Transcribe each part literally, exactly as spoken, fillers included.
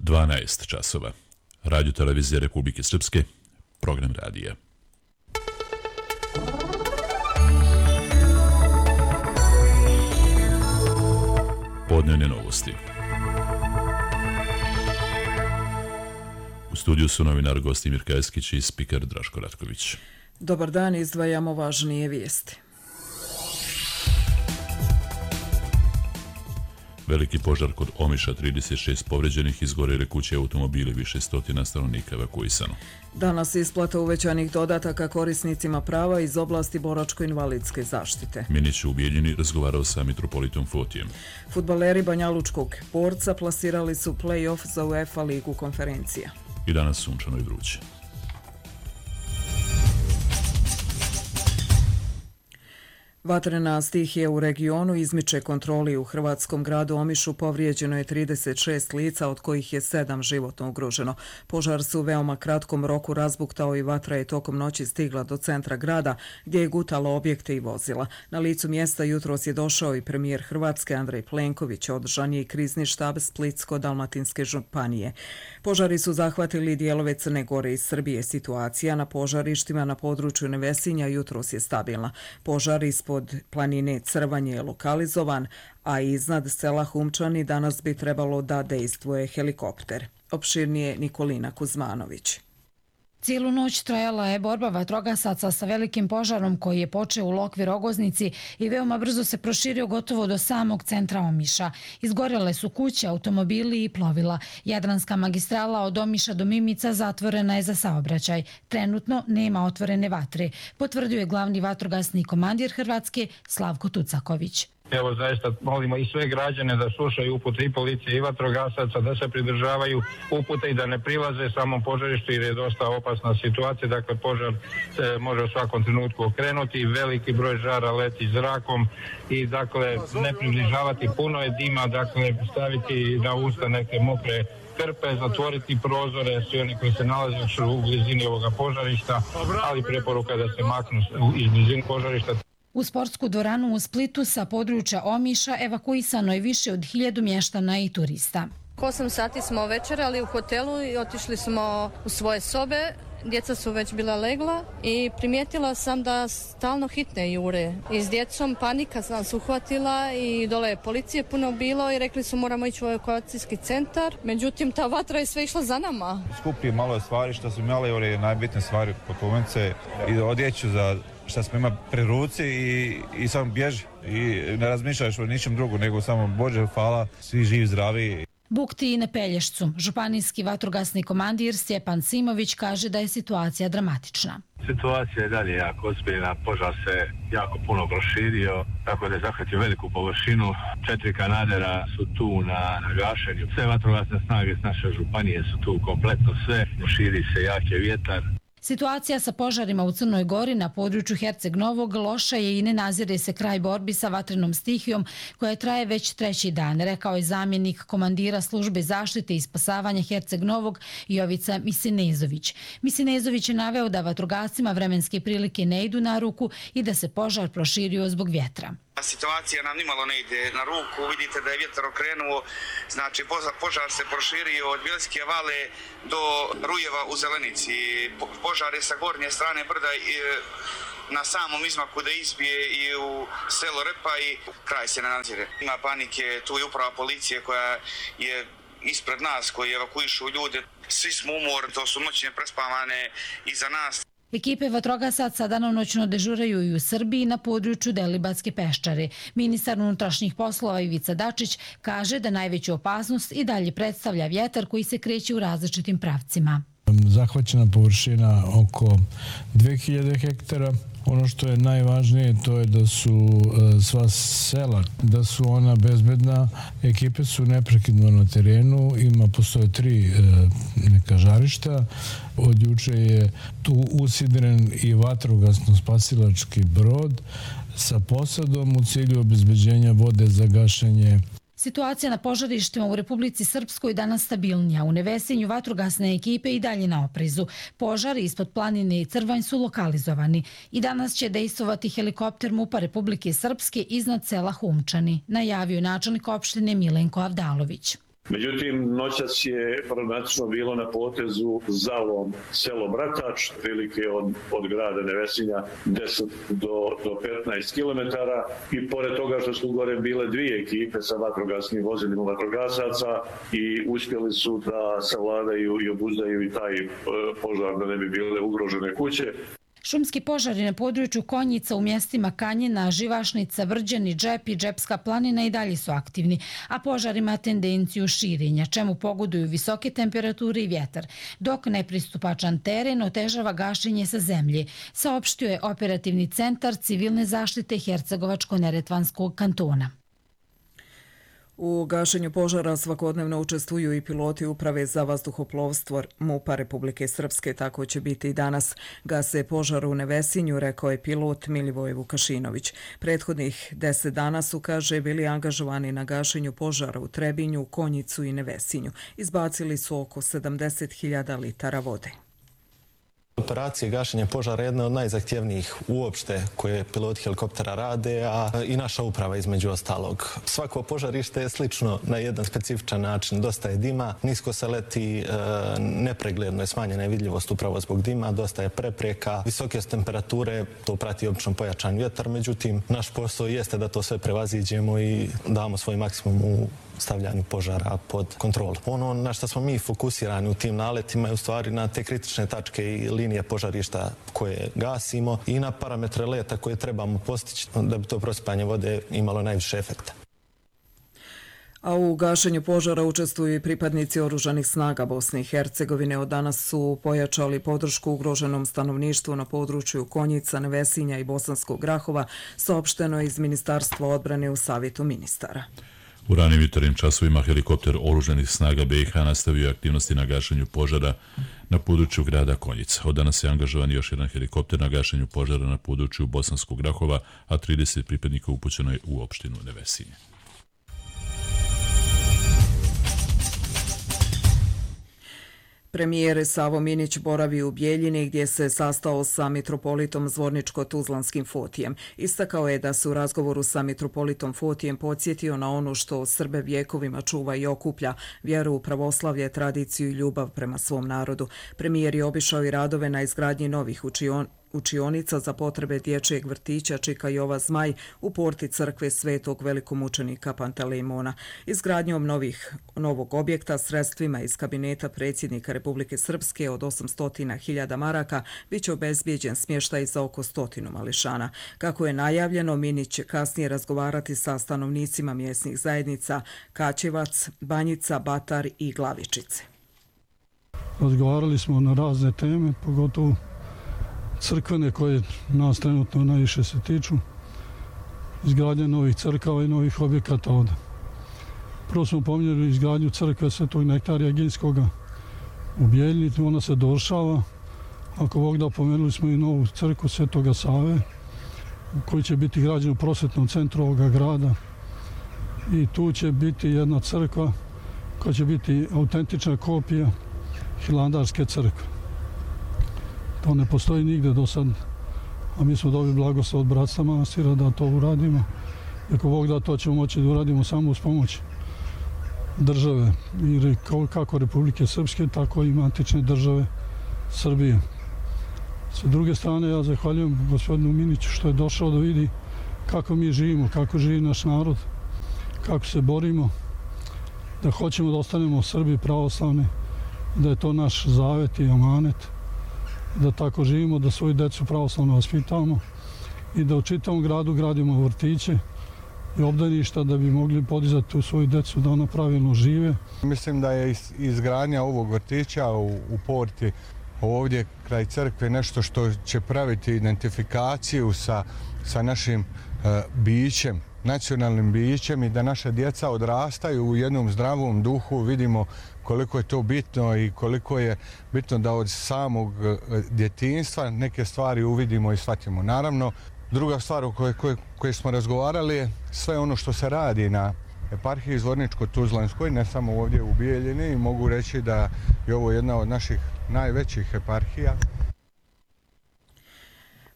dvanaest časova. Radio televizije Republike Srpske, program radija. Podnevne novosti. U studiju su novinar Gostimir Kajskić i spiker Draško Ratković. Dobar dan, izdvajamo važnije vijesti. Veliki požar kod Omiša, trideset šest povređenih, izgorjele kuće i automobili, više stotina stanovnika evakuisano. Danas isplata uvećanih dodataka korisnicima prava iz oblasti boračko-invalidske zaštite. Minić u Bijeljini razgovarao sa mitropolitom Fotijem. Fudbaleri Banjalučkog Borca plasirali su play-off za UEFA ligu konferencija. I danas sunčano i vruće. Vatrena stihija u regionu izmiče kontroli. U hrvatskom gradu Omišu povrijeđeno je trideset šest lica, od kojih je sedam životno ugroženo. Požar se u veoma kratkom roku razbuktao i vatra je tokom noći stigla do centra grada, gdje je gutalo objekte i vozila. Na licu mjesta jutros je došao i premijer Hrvatske Andrej Plenković. Održan je i krizni štab Splitsko-dalmatinske županije. Požari su zahvatili dijelove Crne Gore i Srbije. Situacija na požarištima na području Nevesinja jutros je stabilna. Požar ispod pod planine Crvanje je lokalizovan, a iznad sela Humčani danas bi trebalo da dejstvuje helikopter. Opširnije Nikolina Kuzmanović. Cijelu noć trajala je borba vatrogasaca sa velikim požarom koji je počeo u Lokvi Rogoznici i veoma brzo se proširio gotovo do samog centra Omiša. Izgorjele su kuće, automobili i plovila. Jadranska magistrala od Omiša do Mimica zatvorena je za saobraćaj. Trenutno nema otvorene vatre, potvrdio je glavni vatrogasni komandir Hrvatske Slavko Tucaković. Evo, zaista molimo i sve građane da slušaju upute i policije i vatrogasaca, da se pridržavaju upute i da ne prilaze samom požarištu jer je dosta opasna situacija. Dakle, požar se može u svakom trenutku okrenuti, veliki broj žara leti zrakom i dakle ne približavati, puno je dima, dakle staviti na usta neke mokre krpe, zatvoriti prozore, svi oni koji se nalaze u blizini ovoga požarišta, ali preporuka da se maknu iz blizine požarišta. U sportsku dvoranu u Splitu sa područja Omiša evakuisano je više od hiljadu mještana i turista. Osam sati smo večerali u hotelu i otišli smo u svoje sobe. Djeca su već bila legla i primijetila sam da stalno hitne jure. I s djecom panika sam se uhvatila i dole je policije puno bilo i rekli su moramo ići u evakuacijski centar. Međutim, ta vatra je sve išla za nama. Skupi malo stvari što su imali, ove najbitne stvari, putovnice i odjeću za šta smo imali pri ruci i, i samo bježi. I ne razmišljaš o ničem drugom, nego samo Bože hvala, svi živi, zdravi. Bukti i na Pelješcu. Županijski vatrogasni komandir Stjepan Simović kaže da je situacija dramatična. Situacija je dalje jako ozbiljna, požar se jako puno proširio, tako da je zahvatio veliku površinu. Četiri kanadera su tu na, na gašenju. Sve vatrogasne snage s naše županije su tu kompletno sve. Širi se jake vjetar. Situacija sa požarima u Crnoj Gori na području Herceg Novog loša je i ne nazire se kraj borbi sa vatrenom stihijom koja traje već treći dan, rekao je zamjenik komandira službe zaštite i spasavanja Herceg Novog Jovica Misinezović. Misinezović je naveo da vatrogascima vremenske prilike ne idu na ruku i da se požar proširio zbog vjetra. Situacija nam nimalo ne ide na ruku, vidite da je vjetar okrenuo, znači požar se proširio od Bijelske vale do Rujeva u Zelenici. Požar je sa gornje strane brda i na samom izmaku da izbije i u selo Repa i kraj se ne nadzire. Ima panike, tu je uprava policije koja je ispred nas, koji evakuišu ljude. Svi smo umorni, to su noćne prespavane iza nas. Ekipe vatrogasaca danonoćno dežuraju i u Srbiji na području Delibatske peščare. Ministar unutrašnjih poslova Ivica Dačić kaže da najveću opasnost i dalje predstavlja vjetar koji se kreće u različitim pravcima. Zahvaćena površina oko dve hiljade hektara. Ono što je najvažnije to je da su sva sela, da su ona bezbedna. Ekipe su neprekidno na terenu, ima postoje tri neka žarišta. Od juče je tu usidren i vatrogasno-spasilački brod sa posadom u cilju obezbeđenja vode za gašenje. Situacija na požarištima u Republici Srpskoj danas stabilnija. U Nevesinju vatrogasne ekipe i dalje na oprezu. Požari ispod planine i Crvanj su lokalizovani. I danas će dejstvovati helikopter MUP-a Republike Srpske iznad sela Humčani, najavio je načelnik opštine Milenko Avdalović. Međutim, noćas je problematično bilo na potezu Zalom selo Bratač, prilike od, od grada Nevesinja deset do, do petnaest kilometara i pored toga što su gore bile dvije ekipe sa vatrogasnim vozilima vatrogasaca i uspjeli su da savladaju i obuzdaju i taj e, požar da ne bi bile ugrožene kuće. Šumski požari na području Konjica u mjestima Kanjina, Živašnica, Vrđani, Džep i Džepska planina i dalje su aktivni, a požar ima tendenciju širenja, čemu pogoduju visoke temperature i vjetar, dok nepristupačan teren otežava gašenje sa zemlje, saopštio je operativni centar civilne zaštite Hercegovačko-Neretvanskog kantona. U gašenju požara svakodnevno učestvuju i piloti Uprave za vazduhoplovstvo MUP-a Republike Srpske, tako će biti i danas. Gase požar u Nevesinju, rekao je pilot Milivoj Vukašinović. Prethodnih deset dana su, kaže, bili angažovani na gašenju požara u Trebinju, Konjicu i Nevesinju. Izbacili su oko sedamdeset hiljada litara vode. Operacije gašenja požara je jedna od najzahtjevnijih uopšte koje piloti helikoptera rade, a i naša uprava između ostalog. Svako požarište je slično na jedan specifičan način. Dosta je dima, nisko se leti, nepregledno je smanjena vidljivost upravo zbog dima, dosta je prepreka, visoke su temperature, to prati obično pojačan vjetar, međutim naš posao jeste da to sve prevaziđemo i damo svoj maksimum u stavljanju požara pod kontrolu. Ono na što smo mi fokusirani u tim naletima je u stvari na te kritične tačke i linije požarišta koje gasimo i na parametre leta koje trebamo postići da bi to prosipanje vode imalo najviše efekta. A u gašenju požara učestvuju i pripadnici oružanih snaga Bosne i Hercegovine. Od danas su pojačali podršku ugroženom stanovništvu na području Konjica, Nevesinja i Bosanskog Grahova, saopšteno je iz Ministarstva odbrane u Savjetu ministara. U ranim jutarnjim časovima helikopter oružanih snaga B i H nastavio aktivnosti na gašenju požara na području grada Konjica. Od danas je angažovan još jedan helikopter na gašenju požara na području Bosanskog Grahova, a trideset pripadnika upućeno je u opštinu Nevesinje. Premijer Savo Minić boravi u Bijeljini gdje se sastao sa mitropolitom Zvorničko-Tuzlanskim Fotijem. Istakao je da se u razgovoru sa mitropolitom Fotijem podsjetio na ono što Srbe vjekovima čuva i okuplja, vjeru u pravoslavlje, tradiciju i ljubav prema svom narodu. Premijer je obišao i radove na izgradnji novih učion učionica za potrebe dječjeg vrtića Čika Jova Zmaj u porti crkve Svetog velikomučenika Pantelejmona. Izgradnjom novih, novog objekta sredstvima iz kabineta predsjednika Republike Srpske od osamsto hiljada maraka bit će obezbijeđen smještaj za oko stotinu mališana. Kako je najavljeno, Minić će kasnije razgovarati sa stanovnicima mjesnih zajednica Kaćevac, Banjica, Batar i Glavičice. Razgovarali smo na razne teme, pogotovo crkvene koje nas trenutno najviše se tiču, izgradnje novih crkava i novih objekata ovdje. Prvo smo pominjali izgradnju crkve Svetog Nektarija Ginskoga u Bijeljini, ona se dovršava. Ako Bog da, pomenuli smo i novu crkvu Svetoga Save, koji će biti građen u prosvetnom centru ovoga grada. I tu će biti jedna crkva koja će biti autentična kopija Hilandarske crkve. To ne postoji nigde do sad, a mi smo dobili blagoslov od bratstva manastira da to uradimo. Ako Bog da, to ćemo moći da uradimo samo uz pomoć države, i kako Republike Srpske, tako i matične države Srbije. Sa druge strane, ja zahvaljujem gospodinu Miniću što je došao da vidi kako mi živimo, kako živi naš narod, kako se borimo, da hoćemo da ostanemo Srbi pravoslavni, da je to naš zavet i amanet, da tako živimo, da svoju decu pravoslavno vaspitavamo i da u čitavom gradu gradimo vrtiće i obdaništa da bi mogli podizati tu svoju decu da ona pravilno žive. Mislim da je izgradnja ovog vrtića u, u porti ovdje kraj crkve nešto što će praviti identifikaciju sa, sa našim uh, bićem, nacionalnim bićem i da naša djeca odrastaju u jednom zdravom duhu. Vidimo koliko je to bitno i koliko je bitno da od samog djetinjstva neke stvari uvidimo i shvatimo. Naravno, druga stvar o kojoj, kojoj, kojoj smo razgovarali je sve ono što se radi na eparhiji Zvorničko-Tuzlanskoj, ne samo ovdje u Bijeljini, i mogu reći da je ovo jedna od naših najvećih eparhija.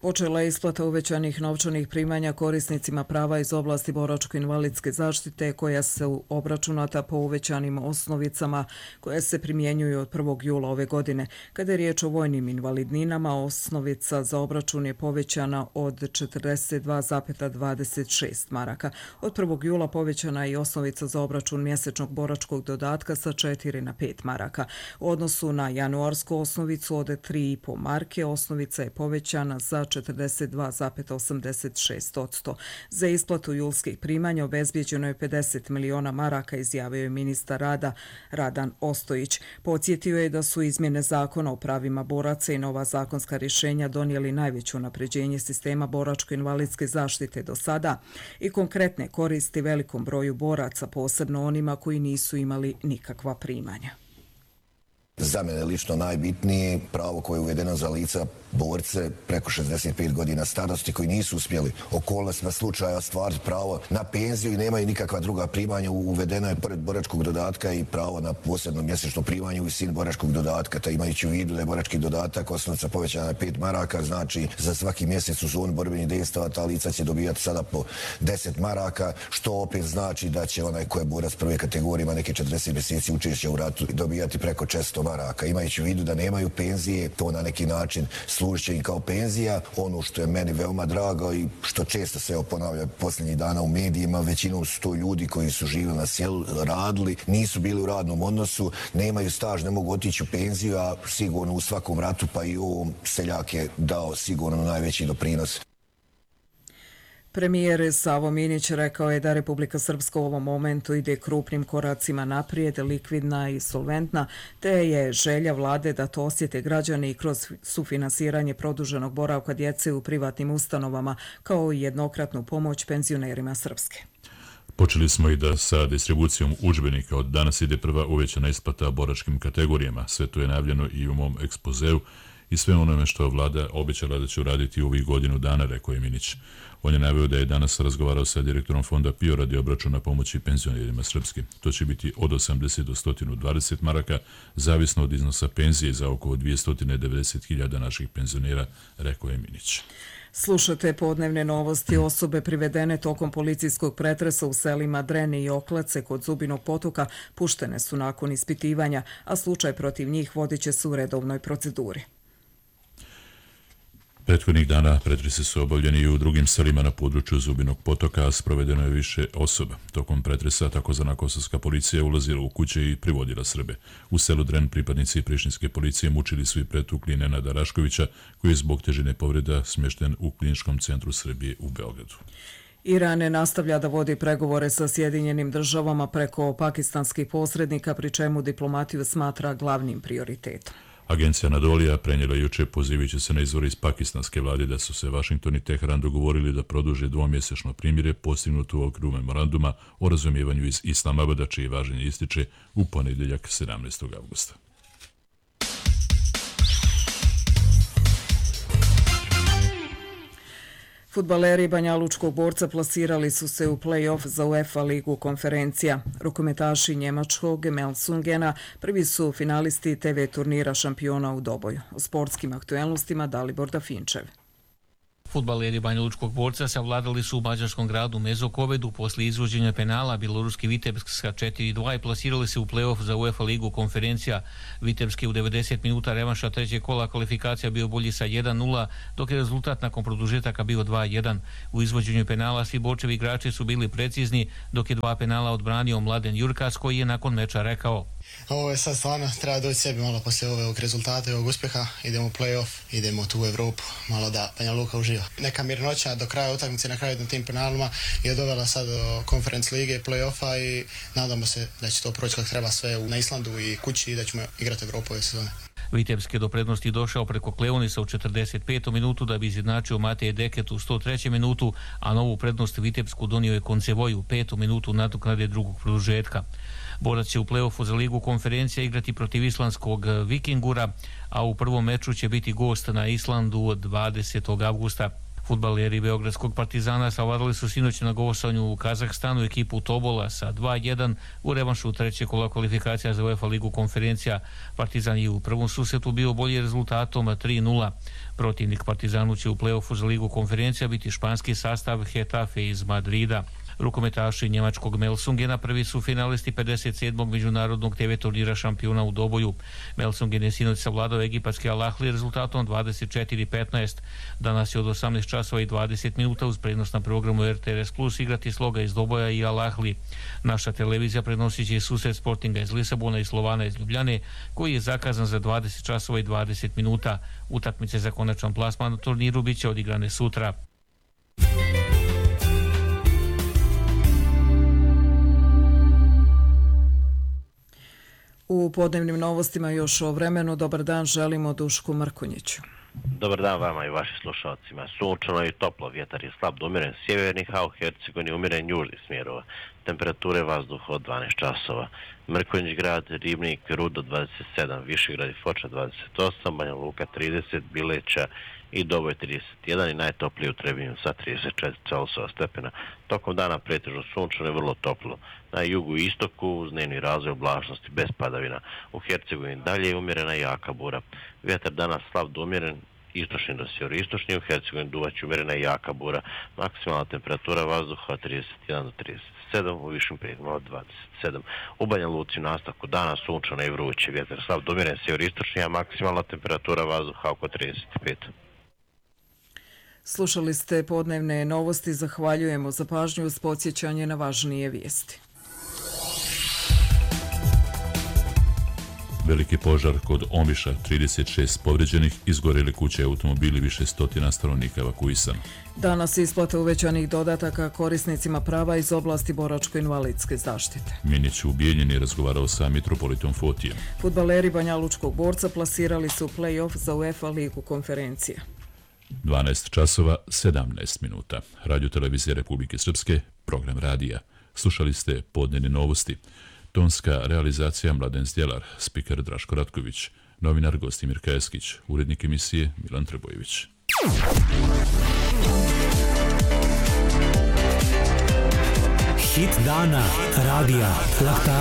Počela je isplata uvećanih novčanih primanja korisnicima prava iz oblasti boračko-invalidske zaštite koja su obračunata po uvećanim osnovicama koje se primjenjuju od prvog jula ove godine. Kada je riječ o vojnim invalidninama, osnovica za obračun je povećana od četrdeset dva zarez dvadeset šest maraka. Od prvog jula povećana je i osnovica za obračun mjesečnog boračkog dodatka sa četiri na pet maraka. U odnosu na januarsku osnovicu od tri i po marke, osnovica je povećana za četrdeset dva zarez osamdeset šest posto. Za isplatu julskih primanja obezbijeđeno je pedeset miliona maraka, izjavio je ministar rada Radan Ostojić. Podsjetio je da su izmjene zakona o pravima boraca i nova zakonska rješenja donijeli najveće unapređenje sistema boračko-invalidske zaštite do sada i konkretne koristi velikom broju boraca, posebno onima koji nisu imali nikakva primanja. Za mene lično najbitnije pravo koje je uvedeno za lica borce preko šezdeset pet godina starosti koji nisu uspjeli okolnostima slučaja ostvariti pravo na penziju i nemaju nikakva druga primanja. Uvedeno je pored boračkog dodatka i pravo na posebno mjesečno primanje u visini boračkog dodatka, te imajući u vidu da je borački dodatak osnovica povećana na pet maraka, znači za svaki mjesec u zoni borbenih dejstava ta lica će dobijati sada po deset maraka, što opet znači da će onaj ko je borac prve kategorije, ima neke četrdeset mjeseci učešća u ratu, dobijati preko često maraka. Imajući u vidu da nemaju penzije, to na neki način služit će im kao penzija. Ono što je meni veoma drago i što često se ponavlja posljednjih dana u medijima, većinom su to ljudi koji su živjeli na selu, radili, nisu bili u radnom odnosu, nemaju staž, ne mogu otići u penziju, a sigurno u svakom ratu, pa i ovom, seljak je dao sigurno najveći doprinos. Premijer Savo Minić rekao je da Republika Srpska u ovom momentu ide krupnim koracima naprijed, likvidna i solventna, te je želja vlade da to osjete građani i kroz sufinansiranje produženog boravka djece u privatnim ustanovama, kao i jednokratnu pomoć penzionerima Srpske. Počeli smo i da sa distribucijom udžbenika od danas ide prva uvećana isplata boračkim kategorijama. Sve to je najavljeno i u mom ekspozeu i sve onome što vlada obećala da će uraditi u ovih godinu dana, rekao je Minić. On je naveo da je danas razgovarao sa direktorom fonda PIO radi obračuna pomoći penzionerima Srpske. To će biti od osamdeset do sto dvadeset maraka, zavisno od iznosa penzije za oko dvjesto devedeset hiljada naših penzionera, rekao je Minić. Slušate podnevne novosti. Osobe privedene tokom policijskog pretresa u selima Drene i Oklace kod Zubinog potoka puštene su nakon ispitivanja, a slučaj protiv njih vodit će se u redovnoj proceduri. Prethodnih dana pretresi su obavljeni i u drugim selima na području Zubinog potoka, a sprovedeno je više osoba. Tokom pretresa takozvana kosovska policija ulazila u kuće i privodila Srbe. U selu Dren pripadnici prištinske policije mučili su i pretukli Nenada Raškovića, koji je zbog težine povreda smješten u Kliničkom centru Srbije u Beogradu. Iran nastavlja da vodi pregovore sa Sjedinjenim državama preko pakistanskih posrednika, pri čemu diplomatiju smatra glavnim prioritetom. Agencija Anadolija prenijela juče pozivajući se na izvore iz pakistanske vlade da su se Vašington i Teheran dogovorili da produže dvomjesečno primjere postignuto u okviru memoranduma o razumijevanju iz Islamabada, čije važenje ističe u ponedjeljak sedamnaestog avgusta. Fudbaleri Banjalučkog Borca plasirali su se u play-off za UEFA ligu konferencija. Rukometaši njemačkog Melsungena prvi su finalisti te ve turnira šampiona u Doboju. O sportskim aktuelnostima Dalibor Dafinčev. Fudbaleri Banjalučkog Borca savladali su u mađarskom gradu Mezokovedu poslije izvođenja penala Bjeloruski Vitebsk sa četiri dva i plasirali se u play-off za UEFA ligu konferencija. Vitebski u devedeset minuta revanša trećeg kola kvalifikacija bio bolji sa jedan nula, dok je rezultat nakon produžetaka bio dva jedan. U izvođenju penala svi Borčevi igrači su bili precizni, dok je dva penala odbranio Mladen Jurkas, koji je nakon meča rekao: Ovo je sad stvarno, treba doći sebi malo poslije ovog rezultata i ovog uspjeha. Idemo u play-off, idemo tu u Evropu, malo da Banja Luka uživa. Neka mirnoća do kraja utakmice, na kraju na tim penalima je dovela sad do Conference lige, play-offa i nadamo se da će to proći kako treba sve na Islandu i kući i da ćemo igrati Evropu ove sezone. Vitebski je do prednosti došao preko Kleonisa u četrdeset petom minutu da bi izjednačio Mateje Deket u sto trećem minutu, a novu prednost Vitebsku donio je Koncevoj u petom minutu nadoknade drugog produžetka. Borac će u play-offu za ligu konferencija igrati protiv islandskog Vikingura, a u prvom meču će biti gost na Islandu od dvadesetog avgusta. Fudbaleri Beogradskog Partizana savladali su sinoć na gostovanju u Kazahstanu ekipu Tobola sa dva jedan u revanšu trećeg kola kvalifikacija za UEFA ligu konferencija. Partizan je u prvom susretu bio bolji rezultatom tri nula. Protivnik Partizanu će u play-offu za ligu konferencija biti španski sastav Hetafe iz Madrida. Rukometaši njemačkog Melsungena prvi su finalisti pedeset sedmog međunarodnog te ve turnira šampiona u doboju. Melsungen je sinoć savladao egipatski Al Ahly rezultatom dvadeset četiri petnaest. Danas je od osamnaest časova i dvadeset minuta uz prenos na programu er te er es plus igrati Sloga iz Doboja i Al Ahly. Naša televizija prenosit će susret Sportinga iz Lisabona i Slovana iz Ljubljane, koji je zakazan za dvadeset časova i dvadeset minuta. Utakmice za konačan plasman na turniru bit će odigrane sutra. U podnevnim novostima još o vremenu. Dobar dan, želimo Dušku Mrkonjiću. Dobar dan vama i vašim slušalcima. Sunčano i toplo, vjetar je slab do umjeren sjevernih, a u Hercegovini umjeren južnih smjerova. Temperature vazduha od dvanaest časova. Mrkonjić grad, Ribnik, Rudo dvadeset sedam, Višegrad i Foča dvadeset osam, Banja Luka trideset, Bileća i Doboj trideset jedan i najtoplije u Trebinju sa trideset četiri Celzijusova stepena. Tokom dana pretežno sunčano i vrlo toplo. Na jugu i istoku uz dnevni razvoj oblačnosti bez padavina. U Hercegovini dalje je umjerena jaka bura. Vjetar danas slab do umjeren, istočni do sjevero-istočni, u Hercegovini duvaće umjerena jaka bura. Maksimalna temperatura vazduha trideset jedan do trideset sedam, u višim prijedima od dvadeset sedam. U Banja Luci u nastavku dana sunčano i vruće, vjetar slab do umjeren sjevero-istočni, a maksimalna temperatura vazduha oko trideset pet. Slušali ste podnevne novosti, zahvaljujemo za pažnju uz podsjećanje na važnije vijesti. Veliki požar kod Omiša, trideset šest povrijeđenih, izgorjeli kuće i automobili, više stotina stanovnika evakuisano. Danas isplate uvećanih dodataka korisnicima prava iz oblasti boračko-invalidske zaštite. Minjeć u Bijeljini razgovarao sa mitropolitom Fotijem. Fudbaleri Banjalučkog Borca plasirali su play-off za UEFA ligu konferencija. dvanaest časova sedamnaest minuta. Radio Televizije Republike Srpske, program radija. Slušali ste podnevne novosti. Tonska realizacija Mladen Zdjelar, spiker Draško Ratković, novinar Gostimir Kajeskić, urednik emisije Milan Trebojević. Hit dana radija Lakta